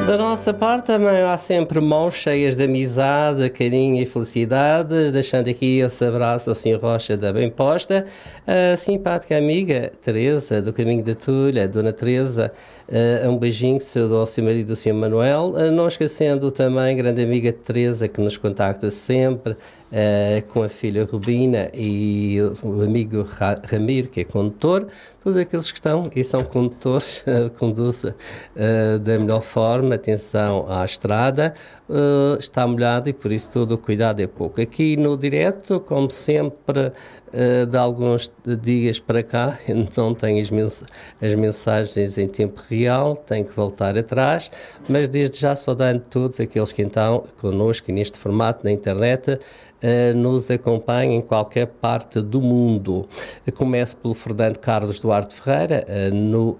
Da nossa parte também há sempre mãos cheias de amizade, carinho e felicidades, deixando aqui esse abraço ao Sr. Rocha da Bem Posta, a simpática amiga Teresa, do Caminho da Tulha, Dona Teresa, um beijinho ao seu marido, o Sr. Manuel, não esquecendo também a grande amiga Teresa, que nos contacta sempre, com a filha Rubina e o amigo Ramiro, que é condutor, todos aqueles que estão e são condutores, conduz da melhor forma. Atenção à estrada, está molhado e por isso todo o cuidado é pouco. Aqui no direto, como sempre, de alguns dias para cá, não tenho as mensagens em tempo real, tenho que voltar atrás, mas desde já saudando todos aqueles que estão connosco neste formato na internet, nos acompanha em qualquer parte do mundo. Começo pelo Fernando Carlos Duarte Ferreira, no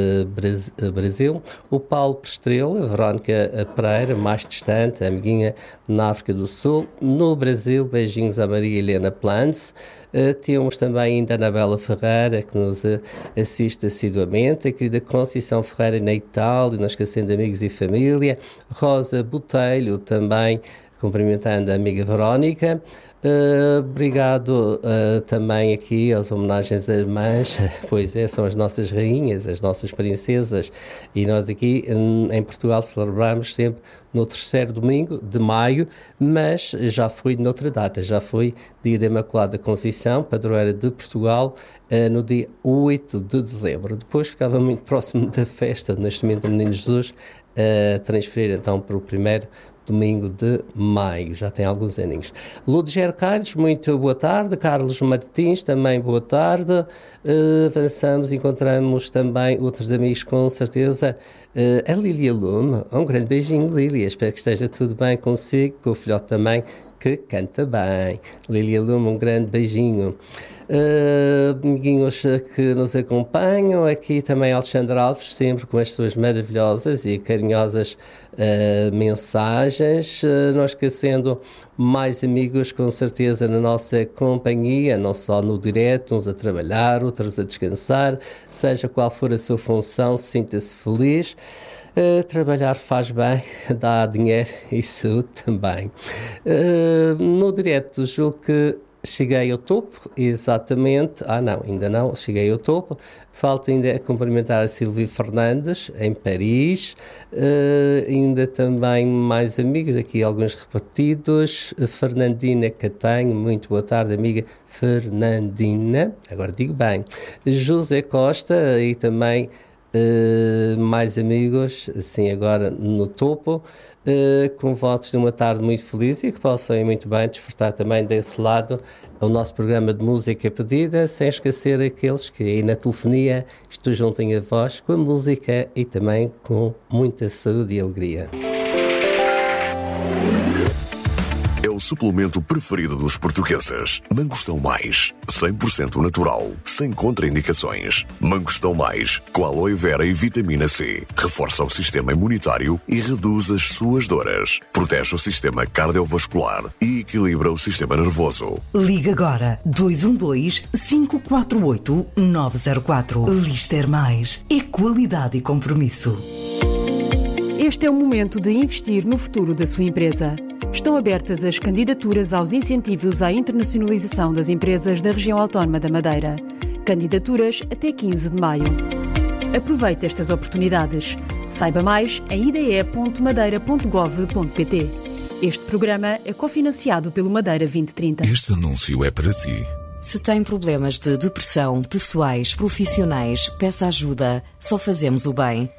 Brasil, o Paulo Prestrela, a Verónica Pereira, mais distante, a amiguinha na África do Sul, no Brasil, beijinhos a Maria Helena Plantz. Temos também ainda a Anabela Ferreira, que nos assiste assiduamente, a querida Conceição Ferreira na Itália, não esquecendo de amigos e família, Rosa Botelho também, cumprimentando a amiga Verónica. Obrigado também aqui às homenagens às irmãs, pois são as nossas rainhas, as nossas princesas, e nós aqui em Portugal celebramos sempre no terceiro domingo de maio, mas já foi noutra data, já foi dia da Imaculada Conceição, padroeira de Portugal, no dia 8 de dezembro. Depois ficava muito próximo da festa do nascimento do Menino Jesus, transferir então para o primeiro domingo de maio, já tem alguns aninhos. Lourdes Carlos, muito boa tarde. Carlos Martins, também boa tarde. Avançamos, encontramos também outros amigos, com certeza. A Lília Lume, um grande beijinho, Lília, espero que esteja tudo bem consigo, com o filhote também, que canta bem. Lília Lume, um grande beijinho. Amiguinhos que nos acompanham, aqui também Alexandre Alves, sempre com as suas maravilhosas e carinhosas mensagens, não esquecendo mais amigos com certeza na nossa companhia, não só no direto, uns a trabalhar, outros a descansar, seja qual for a sua função, sinta-se feliz. Trabalhar faz bem, dá dinheiro e saúde também. No direto, julgo que cheguei ao topo, exatamente. Não, ainda não, cheguei ao topo. Falta ainda cumprimentar a Silvia Fernandes, em Paris. Ainda também mais amigos, aqui alguns repetidos. Fernandina Catanho, muito boa tarde, amiga Fernandina. Agora digo bem. José Costa e também mais amigos, assim agora no topo, com votos de uma tarde muito feliz e que possam ir muito bem desfrutar também desse lado o nosso programa de música pedida, sem esquecer aqueles que aí na telefonia estão juntem a voz com a música e também com muita saúde e alegria. É o suplemento preferido dos portugueses. Mangostão Mais, 100% natural, sem contraindicações. Mangostão Mais, com aloe vera e vitamina C. Reforça o sistema imunitário e reduz as suas dores. Protege o sistema cardiovascular e equilibra o sistema nervoso. Liga agora 212-548-904. Lister Mais. É qualidade e compromisso. Este é o momento de investir no futuro da sua empresa. Estão abertas as candidaturas aos incentivos à internacionalização das empresas da região autónoma da Madeira. Candidaturas até 15 de maio. Aproveite estas oportunidades. Saiba mais em ide.madeira.gov.pt. Este programa é cofinanciado pelo Madeira 2030. Este anúncio é para si. Se tem problemas de depressão, pessoais, profissionais, peça ajuda. Só fazemos o bem.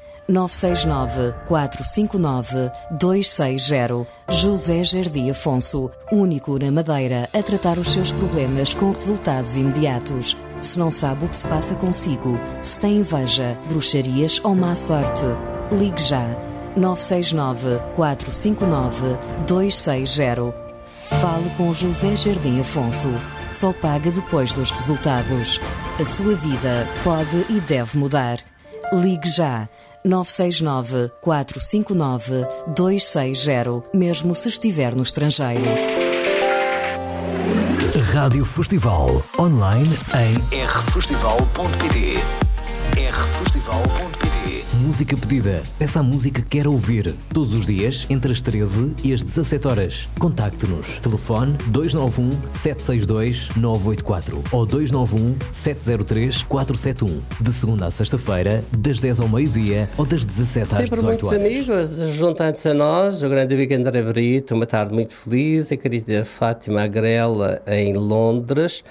969-459-260. José Jardim Afonso, único na Madeira a tratar os seus problemas com resultados imediatos. Se não sabe o que se passa consigo, se tem inveja, bruxarias ou má sorte, ligue já. 969-459-260. Fale com José Jardim Afonso. Só paga depois dos resultados. A sua vida pode e deve mudar. Ligue já. 969-459-260, mesmo se estiver no estrangeiro. Rádio Festival, online em rfestival.pt. rfestival.pt Música pedida. Peça a música que quer ouvir. Todos os dias, entre as 13 e as 17 horas. Contacte-nos. Telefone 291 762 984 ou 291 703 471. De segunda a sexta-feira, das 10 ao meio-dia ou das 17 às 18 horas. Sempre muitos amigos juntando-se a nós, o grande amigo André Brito, uma tarde muito feliz, a querida Fátima Agrela em Londres,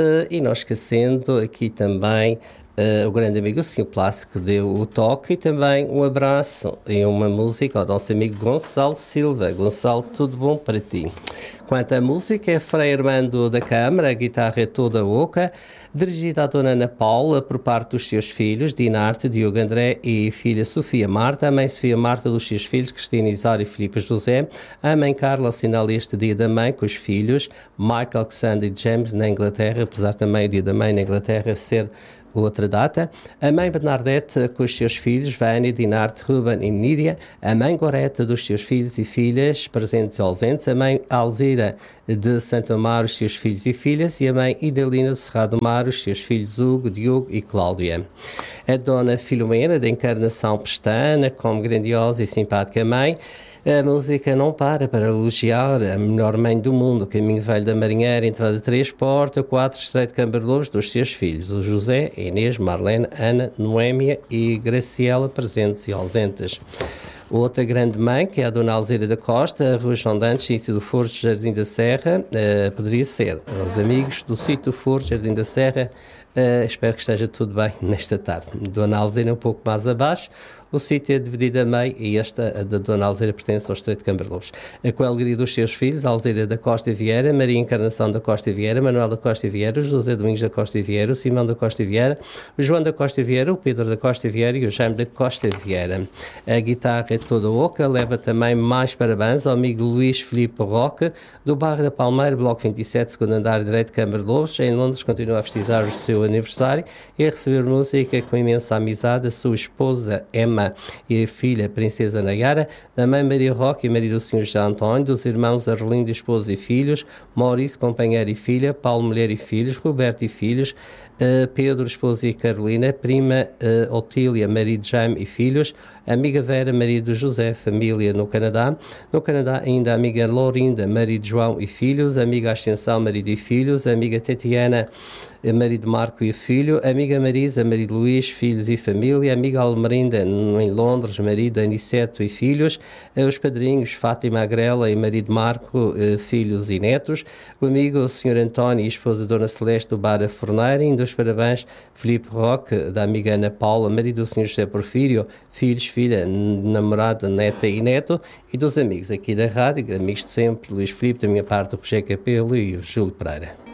e não esquecendo aqui também o grande amigo, o Sr. Plácido, que deu o toque, e também um abraço e uma música ao nosso amigo Gonçalo Silva. Gonçalo, tudo bom para ti? Quanto à música, é Frei Armando da Câmara, a guitarra é toda oca, dirigida à Dona Ana Paula por parte dos seus filhos, Dinarte, Diogo André e filha Sofia Marta, a mãe Sofia Marta dos seus filhos, Cristina Isário e Filipe José, a mãe Carla assinala este dia da mãe com os filhos, Michael, Alexander e James na Inglaterra, apesar também o dia da mãe na Inglaterra ser outra data, a mãe Bernadette com os seus filhos, Vânia, Dinarte, Ruben e Nídia, a mãe Goreta dos seus filhos e filhas, presentes e ausentes, a mãe Alzira de Santo Amaro, os seus filhos e filhas, e a mãe Idelina de Cerrado Mar, os seus filhos Hugo, Diogo e Cláudia. A dona Filomena, da Encarnação Pestana, como grandiosa e simpática mãe. A música não para elogiar a melhor mãe do mundo, Caminho Velho da Marinheira, entrada 3, porta 4, Estreito de Cambarlobos, dos seus filhos, o José, Inês, Marlene, Ana, Noémia e Graciela, presentes e ausentes. Outra grande mãe, que é a Dona Alzira da Costa, Rua João Dantes, Sítio do Forjo, Jardim da Serra, poderia ser. Os amigos do Sítio do Forjo, Jardim da Serra, espero que esteja tudo bem nesta tarde. Dona Alzira um pouco mais abaixo, o sítio é dividido a meio e esta, a da Dona Alzira, pertence ao Estreito de Cambarlobos. Com a alegria dos seus filhos, Alzira da Costa e Vieira, Maria Encarnação da Costa e Vieira, Manuel da Costa e Vieira, José Domingos da Costa e Vieira, o Simão da Costa e Vieira, o João da Costa e Vieira, o Pedro da Costa e Vieira e o Jaime da Costa e Vieira. A guitarra é toda oca, leva também mais parabéns ao amigo Luís Filipe Roque, do bairro da Palmeira, bloco 27, segundo andar direito de Cambarlobos, em Londres, continua a festejar o seu aniversário e a receber música com imensa amizade a sua esposa Emma e a filha Princesa Nayara, da mãe Maria Roque e Maria do Senhor José António, dos irmãos Arlindo, esposa e filhos, Maurício, companheiro e filha, Paulo, mulher e filhos, Roberto e filhos, Pedro, esposa e Carolina, prima Otília, marido Jaime e filhos, amiga Vera, marido de José, família no Canadá ainda a amiga Lourinda, marido João e filhos, amiga Ascensão, marido e filhos, amiga Tatiana, marido Marco e filho, amiga Marisa, marido Luís, filhos e família, amiga Almerinda, em Londres, marido Aniceto e filhos, os padrinhos Fátima Agrela e marido Marco, filhos e netos, o amigo o Sr. António e esposa Dona Celeste do Bar a Forneira, e os parabéns Filipe Roque, da amiga Ana Paula, marido do Sr. José Porfírio, filhos, filha, namorada, neta e neto, e dos amigos aqui da rádio, amigos de sempre, Luís Filipe, da minha parte, o Rogério Capelo e o Júlio Pereira.